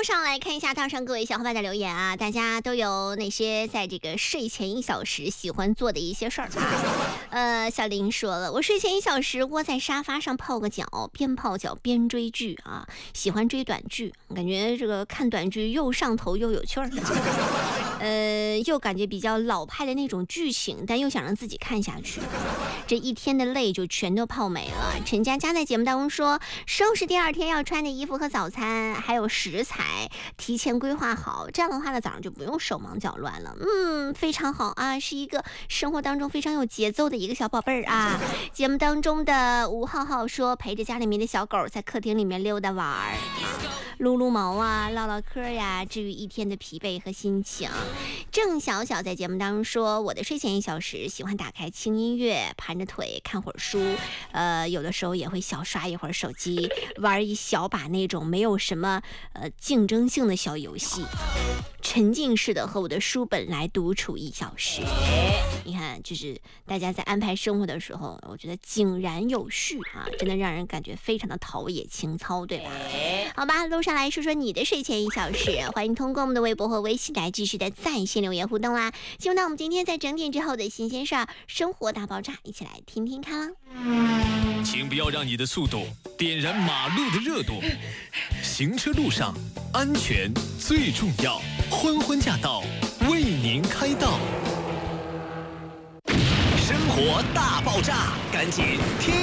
上来看一下道上各位小伙伴的留言啊，大家都有哪些在这个睡前1小时喜欢做的一些事儿？小林说了，我睡前1小时窝在沙发上泡个脚，边泡脚边追剧啊，喜欢追短剧，感觉这个看短剧又上头又有趣儿。又感觉比较老派的那种剧情，但又想让自己看下去，这一天的累就全都泡没了。陈佳佳在节目当中说，收拾第2天要穿的衣服和早餐，还有食材，提前规划好，这样的话呢，早上就不用手忙脚乱了。非常好啊，是一个生活当中非常有节奏的一个小宝贝儿啊。节目当中的吴浩浩说，陪着家里面的小狗在客厅里面溜达玩儿，撸撸毛啊，唠唠嗑呀，治愈一天的疲惫和心情。郑小小在节目当中说，我的睡前1小时喜欢打开轻音乐，盘着腿看会儿书，有的时候也会小刷一会儿手机，玩一小把那种没有什么竞争性的小游戏，沉浸式的和我的书本来独处1小时。你看，就是大家在安排生活的时候，我觉得井然有序啊，真的让人感觉非常的陶冶情操，对吧？好吧，路上来说说你的睡前1小时，欢迎通过我们的微博和微信来继续的在线留言互动啦。进入到我们今天在整点之后的新鲜事儿，生活大爆炸，一起来听听看啦。 请不要让你的速度点燃马路的热度，行车路上安全最重要。欢欢驾到，为您开道。生活大爆炸，赶紧听